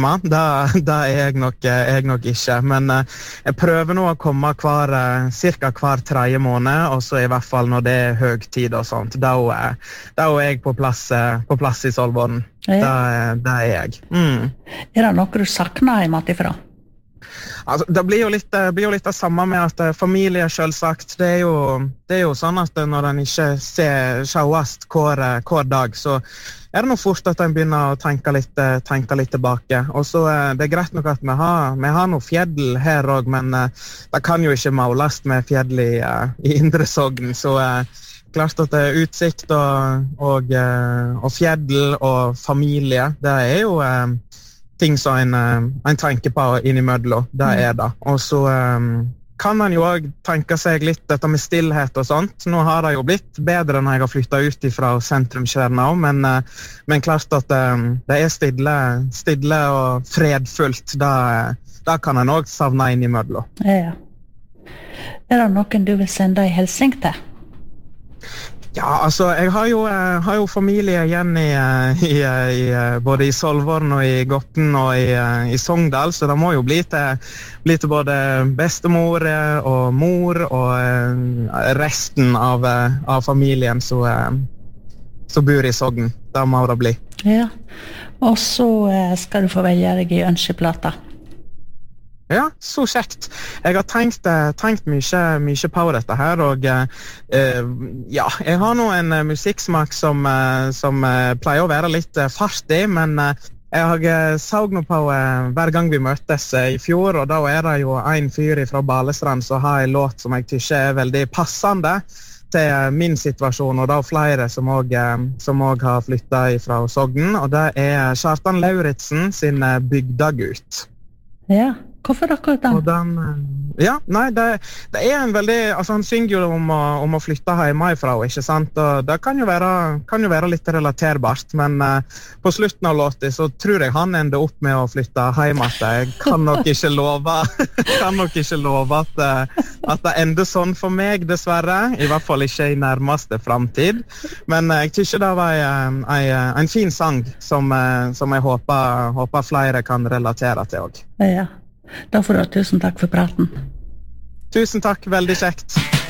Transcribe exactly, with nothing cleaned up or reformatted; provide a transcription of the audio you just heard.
rytme, det, det er jeg nok, jeg nok ikke. Men uh, jeg prøver nå å komme hver, uh, cirka hver tredje måned, og så i hvert fall når det er høgtid og sånt. Da er, da er jeg på plass, uh, på plass i Solvorn. Ja. Det, det er jeg. Mm. Er det noe du savner hjemmefra? Altså, det blir jo litt, det blir jo litt det samme med at familie selvsagt, det er jo, det er jo sånn at når den ikke ser sjauast hver, hver dag, så er det nå fort at en begynner å tenke litt, tenke litt tilbake. Og så det er greit nok at vi har, vi har noe fjell her også, men det kan jo ikke måles med fjell i, i Indre Sogn, så klart at det er utsikt og, og, og fjell og familie, det er jo ting som en, en tenker på innimellom, det er det. Og så um, kan man jo også tenke seg litt dette med stillhet og sånt. Nå har det jo blitt bedre når jeg har flyttet ut fra sentrumskjernen også, men, uh, men klart at um, det er stille, stille og fredfullt, da, da kan en også savne innimellom. Ja. Er det noen du vil sende i hilsen til? Ja, altså, jeg har jo, uh, har jo familie igjen i, uh, i, uh, i, uh, både i Solvorn og i Gotten og i, uh, i Sogndal, så det må jo bli til, bli til både bestemor uh, og mor og uh, resten av, uh, av familien som uh, bor i Sogn. Det må det bli. Ja, og så uh, skal du få velge deg i ønskeplata. Ja, så kjekt. Jeg har tenkt, tenkt mye, mye på dette her, og eh, ja, jeg har nå en musikksmak som, som pleier å være litt fartig, men jeg har saug nå på hver gang vi møtes i fjor, og da er det jo en fyr fra Balestrand som har en låt som jeg tykker er veldig passende til min situasjon, og da flere som også, som også har flyttet fra Sogn, og det er Kjartan Lauritsen sin Bygdagut. Ja. Hvorfor akkurat den? den ja, nei, det, det er en veldig, altså han synger jo om å, om å flytte hjemmefra, ikke sant? Og det kan jo være, kan jo være litt relaterbart, men uh, på slutten av låten så tror jeg han ender opp med å flytte hjem at jeg kan nok ikke love, kan nok ikke love at, uh, at det ender sånn for meg, dessverre, i hvert fall ikke i nærmeste fremtid, men uh, jeg tykker det var en, en, en fin sang som, uh, som jeg håper, håper flere kan relatere til også. Ja. Da får du ha tusen takk for praten. Tusen takk, veldig kjekt.